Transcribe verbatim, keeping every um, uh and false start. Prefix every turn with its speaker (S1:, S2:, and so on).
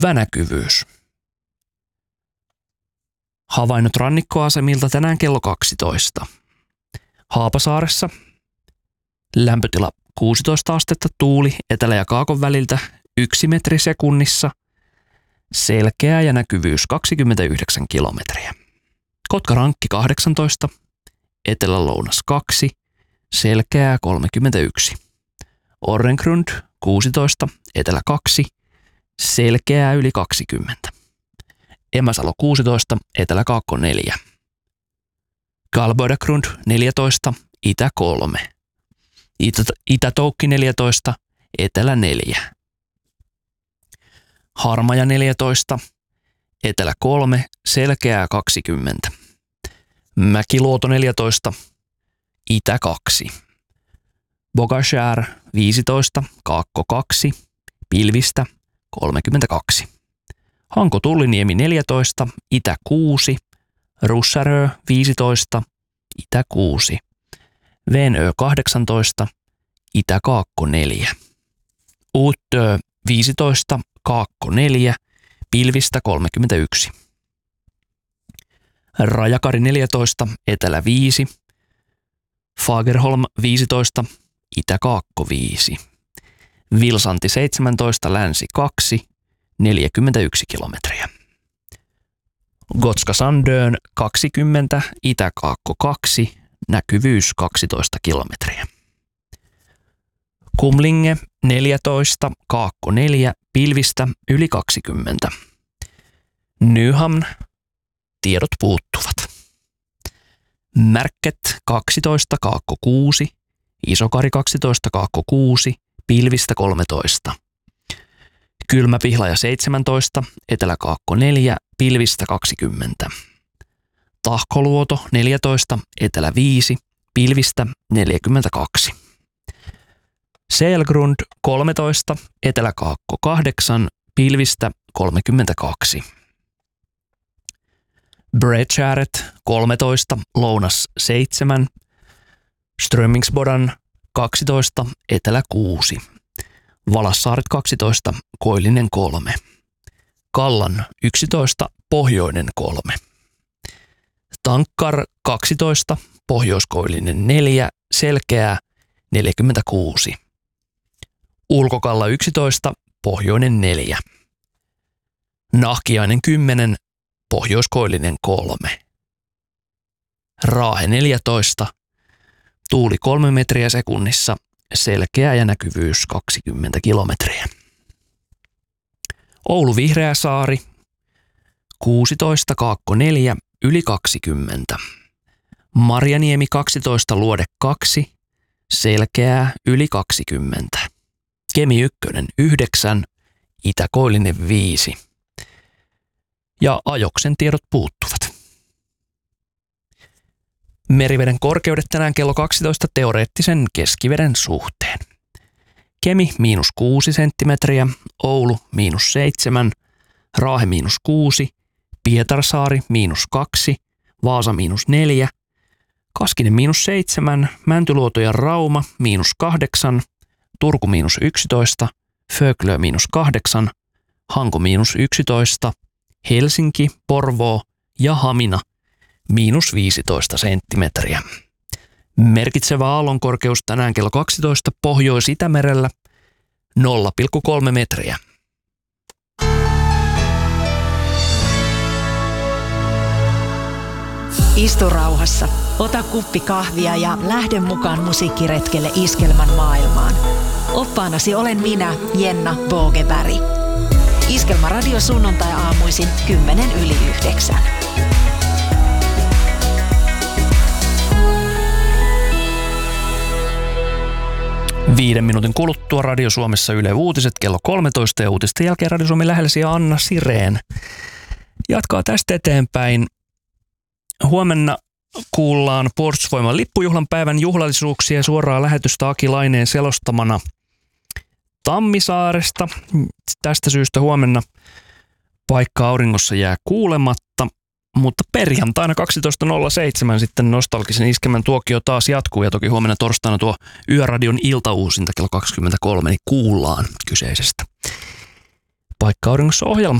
S1: Vänäkyvyys. Havainnot rannikkoasemilta tänään kello kaksitoista. Haapasaaressa lämpötila kuusitoista astetta, tuuli etelä- ja kaakon väliltä yksi metri sekunnissa, selkeä ja näkyvyys kaksikymmentäyhdeksän kilometriä. Kotkarankki kahdeksantoista, etelä-lounas kaksi, selkeää kolmekymmentäyksi. Orrengrund kuusitoista, etelä kaksi, selkeää yli kaksikymmentä. Emäsalo kuusitoista, etelä-kaakko neljä. Galbödagrund neljätoista, itä kolme. Itä, Itä-Toukki neljätoista, etelä neljä. Harmaja neljätoista, etelä kolme, selkeää kaksikymmentä. Mäkiluoto neljätoista, itä kaksi. Bogashär viisitoista, kaakko kaksi, pilvistä kolmekymmentäkaksi. Hanko Tulliniemi neljätoista, itä kuusi. Russarö viisitoista, itä kuusi. Venö kahdeksantoista, itä kaakko neljä. Uutö viisitoista, kaakko neljä, pilvistä kolmekymmentäyksi. Rajakari neljätoista, etelä viisi. Fagerholm viisitoista, itä kaakko viisi. Vilsanti seitsemäntoista, länsi kaksi, neljäkymmentäyksi kilometriä. Gotska Sandön kaksikymmentä, itä kaakko kaksi, näkyvyys kaksitoista kilometriä. Kumlinge neljätoista, kaakko neljä, pilvistä yli kaksikymmentä. Nyhamn, tiedot puuttuvat. Märket kaksitoista, kaakko kuusi, Isokari kaksitoista, kaakko kuusi, pilvistä kolmetoista. Kylmäpihlaja seitsemäntoista, etelä-kaakko neljä, pilvistä kaksikymmentä. Tahkoluoto neljätoista, etelä viisi, pilvistä neljäkymmentäkaksi. Selgrund kolmetoista, etelä-kaakko kahdeksan, pilvistä kolmekymmentäkaksi. Bredskäret kolmetoista, lounas seitsemän, Strömingsbodan kaksitoista, etelä kuusi. Valassaaret kaksitoista, koillinen kolme. Kallan yksitoista, pohjoinen kolme. Tankkar kaksitoista, pohjoiskoillinen neljä, selkeää neljäkymmentäkuusi. Ulkokalla yksitoista, pohjoinen neljä. Nahkiainen kymmenen, pohjoiskoillinen kolme. Raahe neljätoista, tuuli kolme metriä sekunnissa, selkeä ja näkyvyys kaksikymmentä kilometriä. Oulu Vihreäsaari kuusitoista, kaakko neljä, yli kaksikymmentä. Marjaniemi kaksitoista, luode kaksi, selkeää yli kaksikymmentä. Kemi ykkönen yhdeksän, Itä-Koillinen viisi. Ja Ajoksen tiedot puuttuvat. Meriveden korkeudet tänään kello kaksitoista teoreettisen keskiveden suhteen. Kemi miinus kuusi senttimetriä, Oulu miinus seitsemän, Raahe miinus kuusi, Pietarsaari miinus kaksi, Vaasa miinus neljä, Kaskinen miinus seitsemän, Mäntyluoto ja Rauma miinus kahdeksan, Turku miinus yksitoista, Föglö miinus kahdeksan, Hanko miinus yksitoista, Helsinki, Porvoo ja Hamina miinus viisitoista senttimetriä. Merkitsevä aallonkorkeus tänään kello kaksitoista Pohjois-Itämerellä nolla pilkku kolme metriä.
S2: Istu rauhassa, ota kuppi kahvia ja lähde mukaan musiikkiretkelle Iskelmän maailmaan. Oppaanasi olen minä, Jenna Bogeberg. Iskelmä radio sunnuntai-aamuisin kymmenen yli yhdeksän.
S1: Viiden minuutin kuluttua Radio Suomessa Yle Uutiset kello kolmetoista ja uutisten jälkeen Radio Suomen lähdellesi ja Anna Sireen jatkaa tästä eteenpäin. Huomenna kuullaan Puolustusvoiman lippujuhlan päivän juhlallisuuksia ja suoraa lähetystä Aki Laineen selostamana Tammisaaresta. Tästä syystä huomenna paikka auringossa jää kuulematta, mutta perjantaina kaksitoista nolla seitsemän sitten nostalgisen Iskelmän tuokio taas jatkuu ja toki huomenna torstaina tuo Yöradion iltauusinta kello kaksikymmentäkolme, niin kuullaan kyseisestä Paikka auringossa ohjelma